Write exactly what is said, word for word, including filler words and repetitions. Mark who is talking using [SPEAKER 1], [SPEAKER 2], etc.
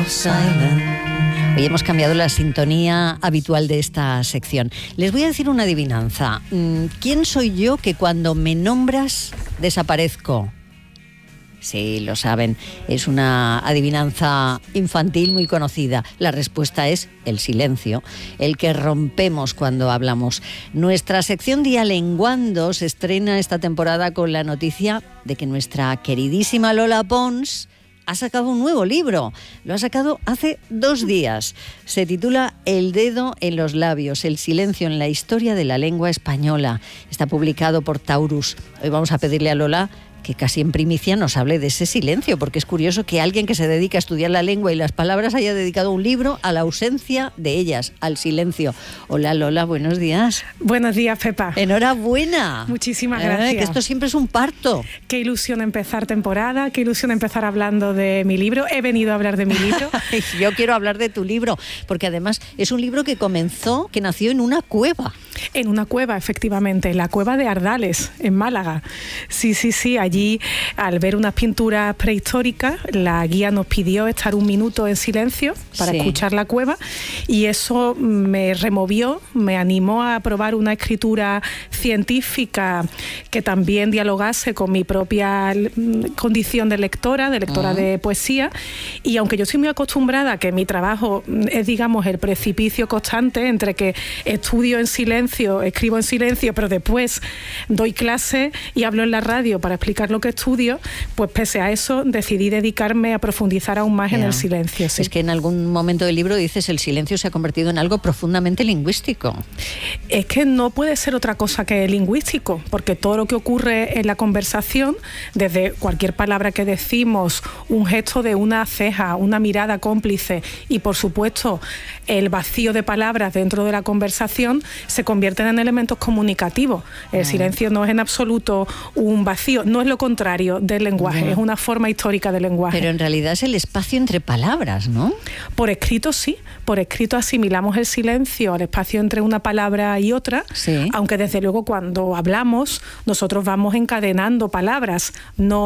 [SPEAKER 1] of silence. Hoy hemos cambiado la sintonía habitual de esta sección. Les voy a decir una adivinanza. ¿Quién soy yo que cuando me nombras desaparezco? Sí, lo saben, es una adivinanza infantil muy conocida. La respuesta es el silencio, el que rompemos cuando hablamos. Nuestra sección Dialenguando se estrena esta temporada con la noticia de que nuestra queridísima Lola Pons ha sacado un nuevo libro. Lo ha sacado hace dos días. Se titula El dedo en los labios, el silencio en la historia de la lengua española. Está publicado por Taurus. Hoy vamos a pedirle a Lola que casi en primicia nos hable de ese silencio, porque es curioso que alguien que se dedica a estudiar la lengua y las palabras haya dedicado un libro a la ausencia de ellas, al silencio. Hola Lola, buenos días.
[SPEAKER 2] Buenos días, Pepa.
[SPEAKER 1] Enhorabuena.
[SPEAKER 2] Muchísimas gracias.
[SPEAKER 1] Eh, que esto siempre es un parto.
[SPEAKER 2] Qué ilusión empezar temporada, qué ilusión empezar hablando de mi libro. He venido a hablar de mi libro.
[SPEAKER 1] Yo quiero hablar de tu libro, porque además es un libro que comenzó, que nació en una cueva.
[SPEAKER 2] En una cueva, efectivamente, la cueva de Ardales, en Málaga. Sí, sí, sí, allí, al ver unas pinturas prehistóricas, la guía nos pidió estar un minuto en silencio para sí. escuchar la cueva, y eso me removió, me animó a probar una escritura científica que también dialogase con mi propia condición de lectora, de lectora uh-huh. de poesía, y aunque yo soy muy acostumbrada a que mi trabajo es, digamos, el precipicio constante entre que estudio en silencio, escribo en silencio, pero después doy clase y hablo en la radio para explicar lo que estudio, pues pese a eso decidí dedicarme a profundizar aún más yeah. en el silencio. Sí.
[SPEAKER 1] Es que en algún momento del libro dices el silencio se ha convertido en algo profundamente lingüístico.
[SPEAKER 2] Es que no puede ser otra cosa que lingüístico, porque todo lo que ocurre en la conversación, desde cualquier palabra que decimos, un gesto de una ceja, una mirada cómplice y por supuesto el vacío de palabras dentro de la conversación, se convierten en elementos comunicativos. El silencio no es en absoluto un vacío, no es lo contrario del lenguaje, no. es una forma histórica del lenguaje.
[SPEAKER 1] Pero en realidad es el espacio entre palabras, ¿no?
[SPEAKER 2] Por escrito sí, por escrito asimilamos el silencio al espacio entre una palabra y otra, sí. aunque desde luego cuando hablamos nosotros vamos encadenando palabras, no